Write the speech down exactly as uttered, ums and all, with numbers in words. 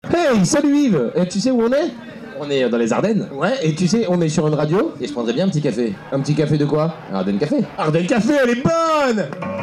Hey, salut Yves. Et tu sais où on est? On est dans les Ardennes. Ouais, et tu sais, on est sur une radio. Et je prendrais bien un petit café. Un petit café de quoi? Un Ardennes Café. Ardennes Café, elle est bonne.